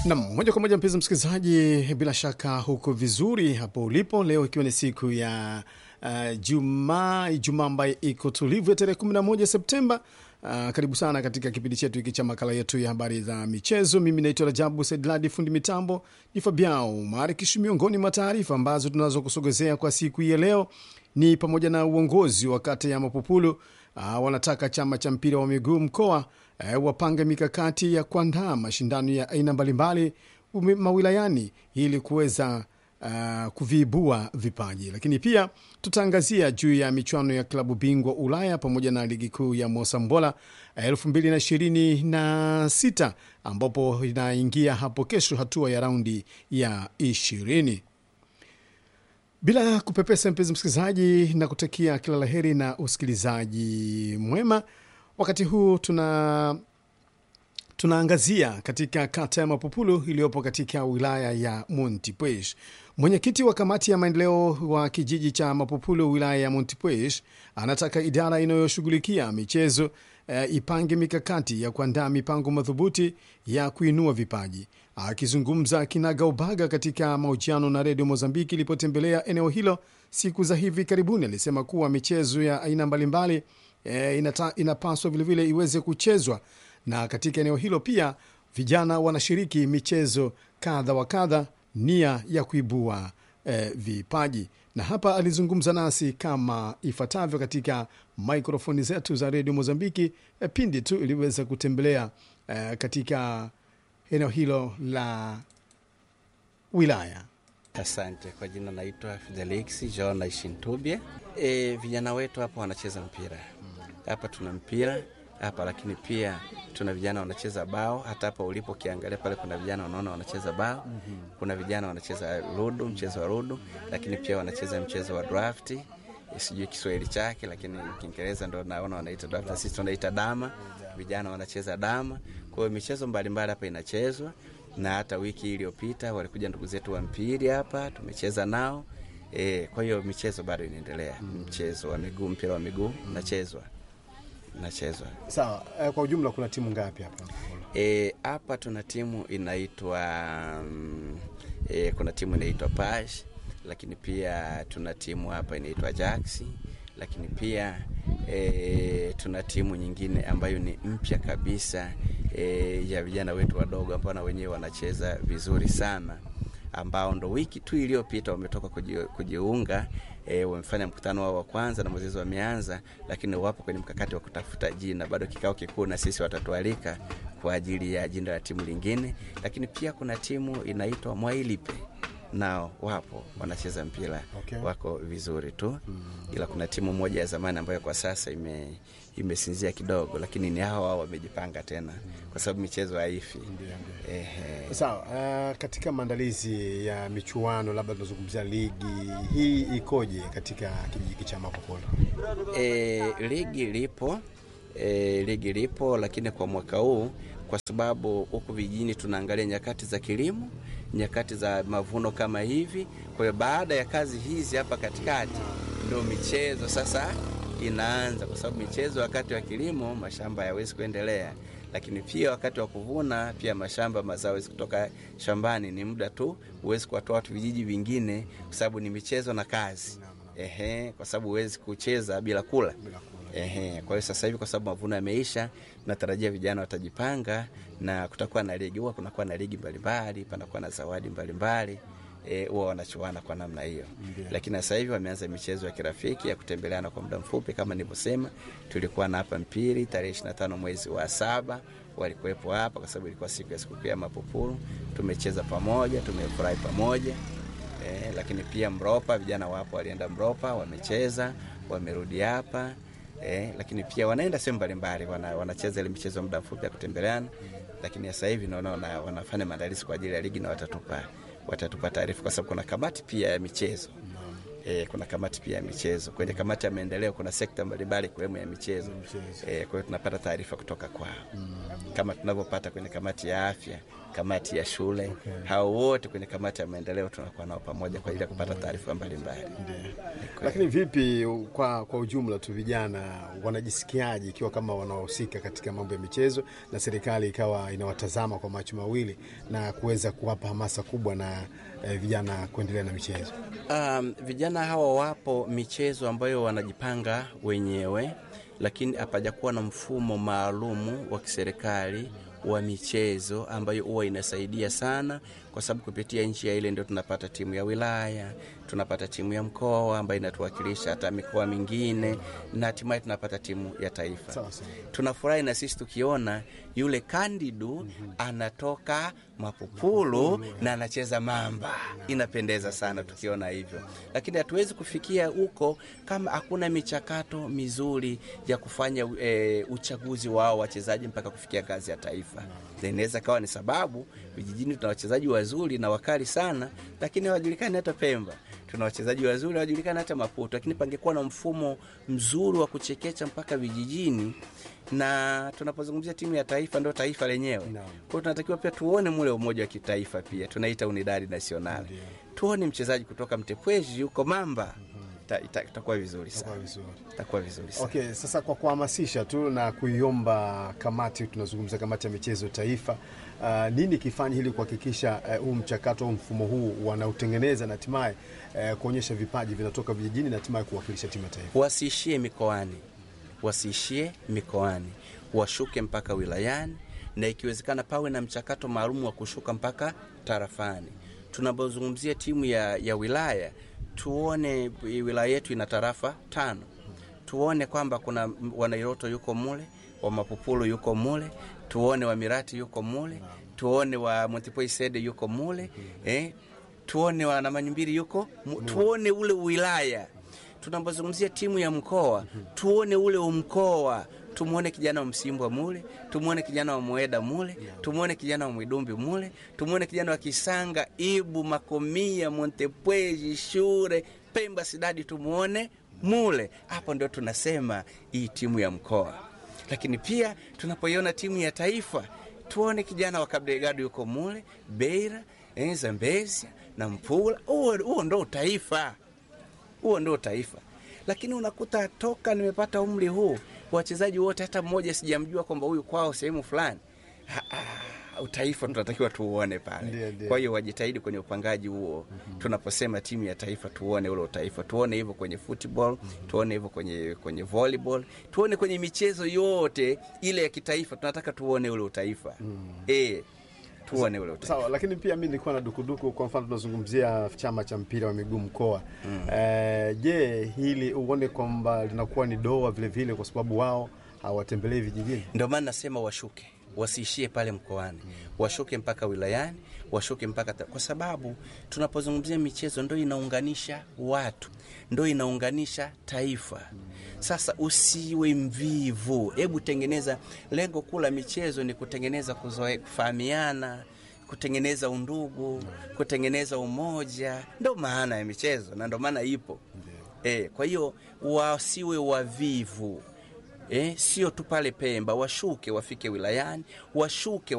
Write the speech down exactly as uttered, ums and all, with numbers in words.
Na moja kwa moja mpenzi msikilizaji, bila shaka huko vizuri hapo ulipo leo, ikiwa ni siku ya uh, Jumaa, Ijumaa ambayo iko tulivu ya tarehe kumi na moja Septemba. Uh, karibu sana katika kipindi chetu hiki cha makala yetu ya habari za michezo. Mimi naitwa Rajabu Saidladi, fundi mitambo ni Fabiao Marikishi. Miongoni mwa taarifa ambazo tunazo kusogezea kwa siku hii ya leo ni pamoja na uongozi wa kata ya Mapupulu uh, wanataka chama cha mpira wa miguu mkoa uh, wapange mikakati ya kuandaa mashindano ya aina mbalimbali mawilayani ili kuweza Uh, kuviibua vipaji. Lakini pia tutaangazia juu ya michuano ya klabu bingwa Ulaya pamoja na ligi kuu ya Mosambola elfu mbili na ishirini na sita ambapo inaingia hapo kesho hatua ya raundi ya ishirini. Bila kupepesa mpenzi msikilizaji, na kutakia kila laheri na usikilizaji mwema. Wakati huu tuna tunaangazia katika kata ya Mapupulu iliyopo katika wilaya ya Montepuez. Mwenyekiti wa kamati ya maendeleo wa kijiji cha Mapupulu wilaya ya Montepuez anataka idara inayoshughulikia michezo e, ipange mikakati ya kuandaa mipango madhubuti ya kuinua vipaji. Akizungumza kinaga ubaga katika mahojiano na Radio Mozambiki ilipotembelea eneo hilo siku za hivi karibuni, alisema kuwa michezo ya aina mbalimbali e, inata, inapaswa vilevile iweze kuchezwa, na katika eneo hilo pia vijana wanashiriki michezo kadha wa kadha, nia ya kuibua eh, vipaji. Na hapa alizungumza nasi kama ifuatavyo katika mikrofoni zetu za Radio Mozambiki eh, pindi tu iliweza kutembelea eh, katika eneo hilo la wilaya. Asante. Kwa jina naitwa Fidelix John Ishintubie. E, vijana wetu hapa wanacheza mpira. Hapa tuna mpira hapa, lakini pia tuna vijana wanacheza bao. Hata hapa ulipo kiangalia pale kuna vijana wanaona wanacheza bao. Mm-hmm. Kuna vijana wanacheza rudu, mchezo wa rudu, lakini pia wanacheza mchezo wa draft. Sijui Kiswahili chake, lakini Kiingereza ndio naona wanaita draft, sisi tunaita dama. Vijana wanacheza dama. Kwa hiyo michezo mbalimbali hapa inachezwa, na hata wiki iliyopita walikuja ndugu zetu wa mpira hapa, tumecheza nao. E, kwa hiyo michezo bado inaendelea. Mm-hmm. Mchezo wa miguu, mpira wa miguu unachezwa. Nachezwa. Sawa, eh, kwa ujumla kuna timu ngapi hapa? Eh, hapa tuna timu inaitwa um, eh, kuna timu inaitwa Pash, lakini pia tuna timu hapa inaitwa Jaxi, lakini pia eh, tuna timu nyingine ambayo ni mpya kabisa eh, ya vijana wetu wadogo ambao na wenyewe wanacheza vizuri sana, ambao ndo wiki tu iliyopita wametoka kujiunga. E, wamefanya mkutano wao wa kwanza na mwezi wameanza, lakini wapo kwenye mkakati wa kutafuta jina. Bado kikao kikuu na sisi watatualika kwa ajili ya jina la timu lingine. Lakini pia kuna timu inaitwa Mwailipe, nao wapo wanacheza mpira. Okay. Wako vizuri tu. Hmm. Ila kuna timu moja ya zamani ambayo kwa sasa ime imesinzia kidogo, lakini ni hao hao wamejipanga tena. Hmm. Kwa sababu michezo haifi. Ehe. Sawa, uh, katika maandalizi ya michuano, labda tunazungumzia ligi hii ikoje katika kijiji cha Mapupulu? Eh, ligi lipo, eh, ligi lipo, lakini kwa mwaka huu kwa sababu huku vijijini tunaangalia nyakati za kilimo, nyakati za mavuno kama hivi. Kwa hiyo baada ya kazi hizi hapa katikati ndio michezo sasa inaanza, kwa sababu michezo wakati wa kilimo mashamba hayawezi kuendelea, lakini pia wakati wa kuvuna pia mashamba mazao hayawezi kutoka shambani, ni muda tu uwezi kuwatoa watu vijiji vingine, kwa sababu ni michezo na kazi. Ehe, kwa sababu uwezi kucheza bila kula. Ehe, kwa hiyo sasa hivi kwa sababu mavuno yameisha, natarajia vijana watajipanga na kutakuwa na ligi. Huwa kunakuwa na ligi mbalimbali, panakuwa na zawadi mbalimbali. Eh, huwa wanachuana kwa namna hiyo. Lakini sasa hivi wameanza michezo ya kirafiki ya kutembeleana kwa muda mfupi. Kama nilivyosema, tulikuwa na hapa mpira tarehe ishirini na tano mwezi wa saba, walikuwepo hapa kwa sababu ilikuwa siku ya sikukuu ya Mapupulu. Tumecheza pamoja, tumefurahi pamoja. Eh, lakini pia Mropa, vijana wapo walienda Mropa, wamecheza, wamerudi hapa. Eh, lakini pia wanaenda sehemu mbalimbali, wana, wanacheza ile michezo muda mfupi ya kutembeleana. Lakini sasa hivi naona wana, wanafanya maandalizi kwa ajili ya ligi na watatupa watatupa taarifa, kwa sababu kuna kamati pia ya michezo. Eh, kuna kamati pia ya michezo. Kwenye kamati ya maendeleo kuna sekta mbalimbali kwa ya michezo. Eh, kwa hiyo tunapata taarifa kutoka kwao. kama tunavyopata kwenye kamati ya afya, kamati ya shule. Okay. Hao wote kwenye kamati ya maendeleo tunakuwa nao pamoja kwa ajili ya kupata taarifa mbalimbali. Lakini vipi kwa kwa ujumla tu, vijana wanajisikiaje ikiwa kama wanahusika katika mambo ya michezo na serikali ikawa inawatazama kwa macho mawili na kuweza kuwapa hamasa kubwa na eh, vijana kuendelea na michezo? Um, vijana hawa wapo michezo ambayo wanajipanga wenyewe, lakini hapajakuwa na mfumo maalumu wa kiserikali wa michezo ambayo huwa inasaidia sana, kwa sababu kupitia nchi ya ile ndio tunapata timu ya wilaya, tunapata timu ya mkoa ambayo inatuwakilisha hata mikoa mingine, na hatimaye tunapata timu ya taifa. Sawa sawa. Tunafurahi na sisi tukiona yule Kandidu mm-hmm. anatoka Mapupulu mm-hmm. na anacheza Mamba. Inapendeza sana tukiona hivyo. Lakini hatuwezi kufikia huko kama hakuna michakato mizuri ya kufanya e, uchaguzi wao wachezaji mpaka kufikia ngazi ya taifa. Inaweza kawa ni sababu vijijini tuna wachezaji wazuri na wakali sana, lakini hawajulikani hata Pemba. Tuna wachezaji wazuri hawajulikani hata Maputo, lakini pangekuwa na mfumo mzuri wa kuchekecha mpaka vijijini. Na tunapozungumzia timu ya taifa ndio taifa lenyewe. No. Kwa hiyo tunatakiwa pia tuone mule umoja wa kitaifa, pia tunaita unidadi nasional. Yeah. Tuone mchezaji kutoka Mtepweji yuko Mamba. Mm-hmm. Itakuwa vizuri sana. Itakuwa vizuri sana. Okay, sasa kwa kuhamasisha tu na kuiomba kamati, tunazungumza kamati ya michezo taifa, uh, nini kifanye ili kuhakikisha uh, huu mchakato au mfumo huu wanautengeneza na hatimaye uh, kuonyesha vipaji vinatoka vijijini na hatimaye kuwakilisha timu ya taifa? Wasiishie mikoani. Wasiishie mikoani. Washuke mpaka wilayani, na ikiwezekana pawe na mchakato maalum wa kushuka mpaka tarafani. Tunapozungumzia timu ya ya wilaya, tuone wilaya yetu ina tarafa tano. Tuone kwamba kuna Wanairoto yuko mule, wa Mapupulu yuko mule, tuone wa Mirati yuko mule, tuone wa Montepoi Sede yuko mule, eh, tuone wa Namanyumbiri yuko, tuone ule wilaya. Tunapozungumzia timu ya mkoa, tuone ule umkoa. Tumuone kijana wa Msimbwa mule, tumuone kijana wa Mweda mule, tumuone kijana wa Mwidumbi mule, tumuone kijana wa Kisanga, Ibu, Makomia, Montepweji, Shure, Pemba, Sidadi, tumuone mule. Hapo ndio tunasema hii timu ya mkoa. Lakini pia tunapoiona timu ya taifa, tuone kijana wa Kabdegado yuko mule, Beira, Zambezia na Mpula. Huo huo ndio taifa. Huo ndio taifa. Lakini unakuta toka nimepata umri huu, wachezaji wote hata mmoja sijamjua kwamba huyu kwao sehemu fulani. Utaifa tunatakiwa tuuone pale. Kwa hiyo wajitahidi kwenye upangaji huo. Mm-hmm. Tunaposema timu ya taifa, tuone ule utaifa. Tuone hivyo kwenye football, mm-hmm. tuone hivyo kwenye kwenye volleyball, tuone kwenye michezo yote ile ya kitaifa, tunataka tuone ule utaifa. Mm-hmm. Eh, tuone ule utaifa. Sawa, lakini pia mimi nilikuwa na dukuduku, kwa mfano tunazungumzia chama cha mpira wa miguu mkoa. Mm. Eh, je, hili uone kwamba linakuwa ni doa vile vile kwa sababu wao hawatembelei vijijini? Ndio maana nasema washuke. Wasiishie pale mkoani. Mm. Washuke mpaka wilayani, washuke mpaka ta... kwa sababu tunapozungumzia michezo ndio inaunganisha watu, ndio inaunganisha taifa. Mm. Sasa usiwe mvivu. Hebu tengeneza, lengo kula michezo ni kutengeneza kuzoea, kufahamiana, kutengeneza undugu, kutengeneza umoja. Ndio maana ya michezo na ndio maana ipo. Eh, kwa hiyo wasiwe wavivu. Eh, sio tu pale Pemba, washuke wafike wilayani, washuke